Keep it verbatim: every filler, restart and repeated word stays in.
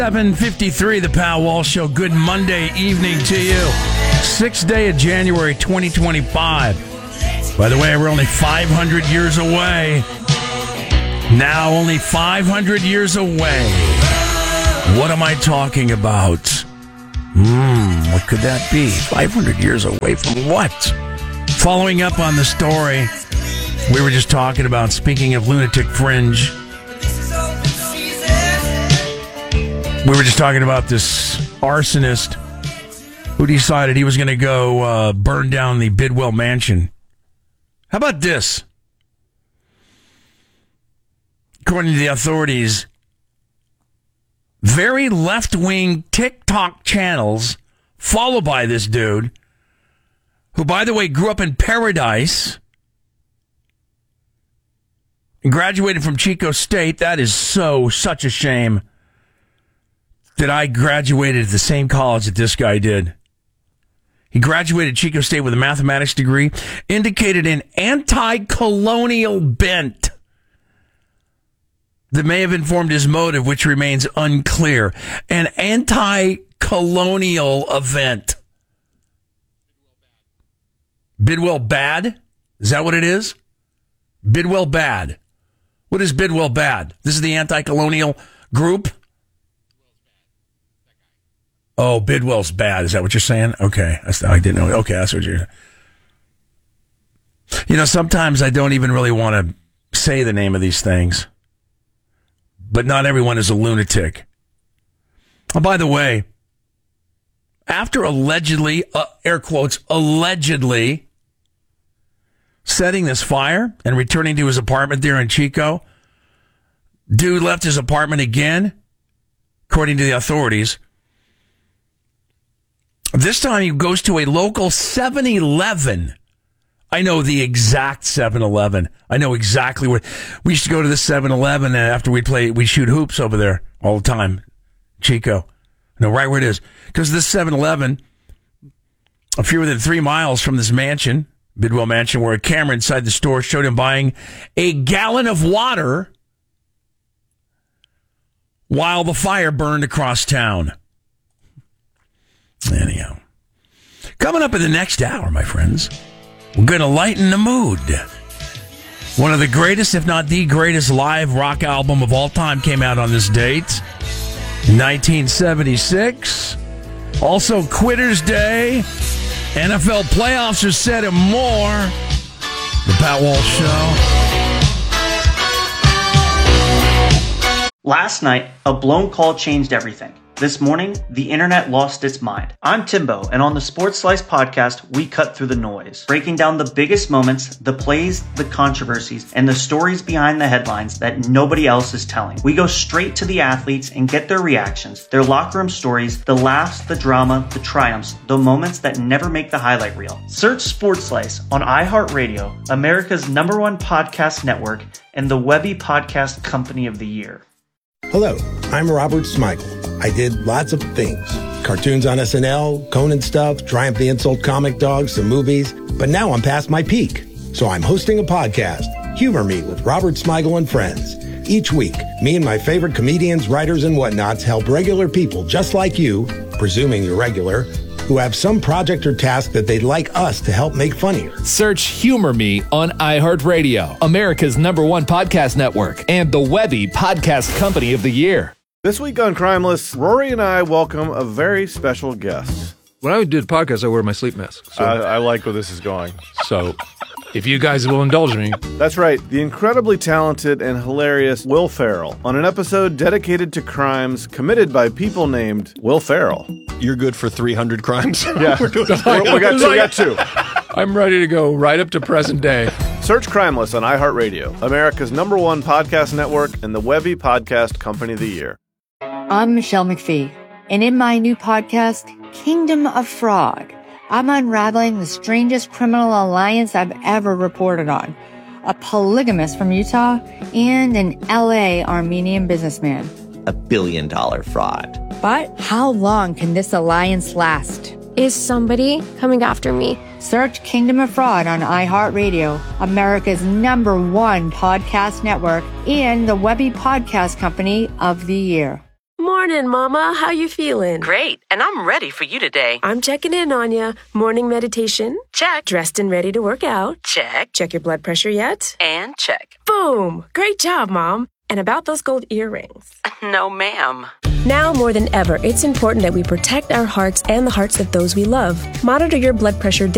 seven fifty-three, the Pat Walsh Show. Good Monday evening to you. Sixth day of January twenty twenty-five. By the way, we're only five hundred years away. Now only five hundred years away. What am I talking about? Hmm, what could that be? five hundred years away from what? Following up on the story we were just talking about, speaking of Lunatic Fringe, we were just talking about this arsonist who decided he was going to go uh, burn down the Bidwell Mansion. How about this? According to the authorities, very left-wing TikTok channels followed by this dude, who, by the way, grew up in Paradise and graduated from Chico State. That is so, such a shame that I graduated at the same college that this guy did. He graduated Chico State with a mathematics degree, indicated an anti-colonial bent that may have informed his motive, which remains unclear. An anti-colonial event. Bidwell bad? Is that what it is? Bidwell bad. What is Bidwell bad? This is the anti-colonial group? Oh, Bidwell's bad. Is that what you're saying? Okay. I didn't know. Okay, that's what you're... You know, sometimes I don't even really want to say the name of these things. But not everyone is a lunatic. Oh, by the way, after allegedly, uh, air quotes, allegedly setting this fire and returning to his apartment there in Chico, dude left his apartment again, according to the authorities. This time he goes to a local seven eleven. I know the exact seven eleven. I know exactly where. We used to go to the seven eleven after we'd play, we'd shoot hoops over there all the time. Chico. I know right where it is. Because this seven eleven, a few within three miles from this mansion, Bidwell Mansion, where a camera inside the store showed him buying a gallon of water while the fire burned across town. Anyhow, coming up in the next hour, my friends, we're going to lighten the mood. One of the greatest, if not the greatest, live rock album of all time came out on this date, in nineteen seventy-six. Also, Quitter's Day, N F L playoffs are set, and more. The Pat Walsh Show. Last night, a blown call changed everything. This morning, the internet lost its mind. I'm Timbo, and on the Sports Slice podcast, we cut through the noise, breaking down the biggest moments, the plays, the controversies, and the stories behind the headlines that nobody else is telling. We go straight to the athletes and get their reactions, their locker room stories, the laughs, the drama, the triumphs, the moments that never make the highlight reel. Search Sports Slice on iHeartRadio, America's number one podcast network, and the Webby Podcast Company of the Year. Hello, I'm Robert Smigel. I did lots of things. Cartoons on S N L, Conan stuff, Triumph the Insult comic dogs, some movies. But now I'm past my peak. So I'm hosting a podcast, Humor Me with Robert Smigel and Friends. Each week, me and my favorite comedians, writers, and whatnots help regular people just like you, presuming you're regular, who have some project or task that they'd like us to help make funnier. Search Humor Me on iHeartRadio, America's number one podcast network, and the Webby Podcast Company of the Year. This week on Crimeless, Rory and I welcome a very special guest. When I do the podcast, I wear my sleep mask. So, I, I like where this is going. So, if you guys will indulge me. That's right. The incredibly talented and hilarious Will Ferrell on an episode dedicated to crimes committed by people named Will Ferrell. You're good for three hundred crimes? Yeah. We're doing We're, we got two. We got two. I'm ready to go right up to present day. Search Crimeless on iHeartRadio, America's number one podcast network, and the Webby Podcast Company of the Year. I'm Michelle McPhee, and in my new podcast, Kingdom of Fraud, I'm unraveling the strangest criminal alliance I've ever reported on. A polygamist from Utah and an L A Armenian businessman. A billion dollar fraud. But how long can this alliance last? Is somebody coming after me? Search Kingdom of Fraud on iHeartRadio, America's number one podcast network, and the Webby Podcast Company of the Year. More Morning, Mama. How you feeling? Great, and I'm ready for you today. I'm checking in on you. Morning meditation? Check. Dressed and ready to work out? Check. Check your blood pressure yet? And check. Boom! Great job, Mom. And about those gold earrings? No, ma'am. Now more than ever, it's important that we protect our hearts and the hearts of those we love. Monitor your blood pressure